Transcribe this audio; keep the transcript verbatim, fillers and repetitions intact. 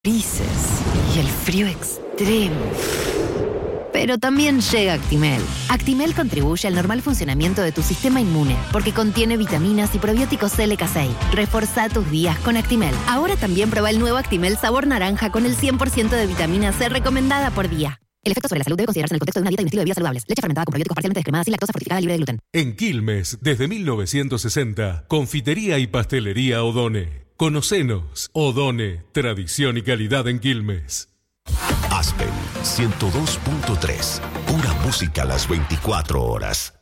grises y el frío extremo. Pero también llega Actimel. Actimel contribuye al normal funcionamiento de tu sistema inmune porque contiene vitaminas y probióticos L K seis. Reforzá tus días con Actimel. Ahora también prueba el nuevo Actimel sabor naranja con el cien por ciento de vitamina C recomendada por día. El efecto sobre la salud debe considerarse en el contexto de una dieta y un estilo de vida saludables. Leche fermentada con probióticos parcialmente descremada sin lactosa fortificada libre de gluten. En Quilmes, desde mil novecientos sesenta, Confitería y Pastelería Odone. Conocenos. Odone, tradición y calidad en Quilmes. Aspen ciento dos punto tres. Pura música a las veinticuatro horas.